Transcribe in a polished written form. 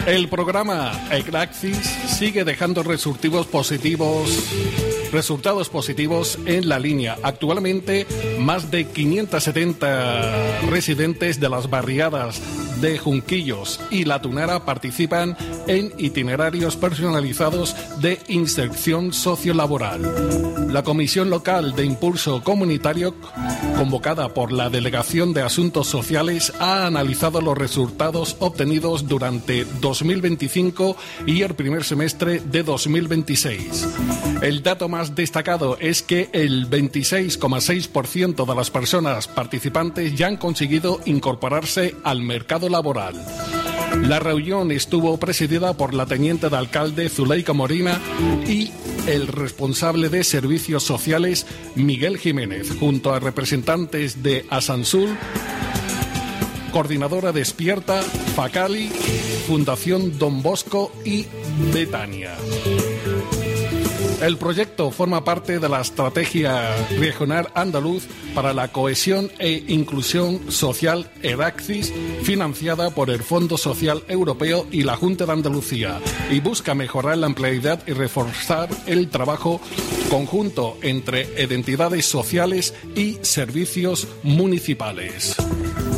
El programa ECRAXIS sigue dejando resultados positivos en la línea. Actualmente, más de 570 residentes de las barriadas de Junquillos y La Tunara participan en itinerarios personalizados de inserción sociolaboral. La Comisión Local de Impulso Comunitario, convocada por la Delegación de Asuntos Sociales, ha analizado los resultados obtenidos durante 2025 y el primer semestre de 2026. El dato más destacado es que el 26,6% de las personas participantes ya han conseguido incorporarse al mercado laboral. La reunión estuvo presidida por la teniente de alcalde Zuleika Morina y el responsable de servicios sociales Miguel Jiménez, junto a representantes de Asansul, Coordinadora Despierta, Facali, Fundación Don Bosco y Betania. El proyecto forma parte de la Estrategia Regional Andaluz para la Cohesión e Inclusión Social ECRAXIS, financiada por el Fondo Social Europeo y la Junta de Andalucía, y busca mejorar la empleabilidad y reforzar el trabajo conjunto entre entidades sociales y servicios municipales.